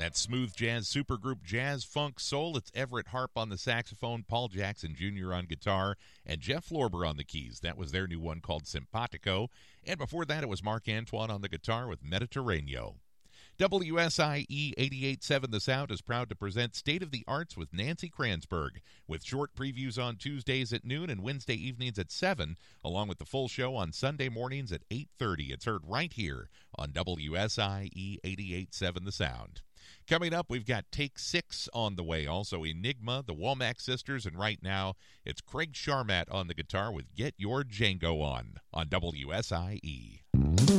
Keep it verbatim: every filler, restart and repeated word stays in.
That's smooth jazz supergroup Jazz Funk Soul. It's Everett Harp on the saxophone, Paul Jackson Junior on guitar, and Jeff Lorber on the keys. That was their new one called Simpatico. And before that, it was Mark Antoine on the guitar with Mediterraneo. W S I E eighty-eight point seven The Sound is proud to present State of the Arts with Nancy Kranzberg, with short previews on Tuesdays at noon and Wednesday evenings at seven, along with the full show on Sunday mornings at eight thirty. It's heard right here on W S I E eighty-eight point seven The Sound. Coming up, we've got Take Six on the way, also Enigma, the Womack Sisters, and right now it's Craig Sharmat on the guitar with Get Your Django On on W S I E.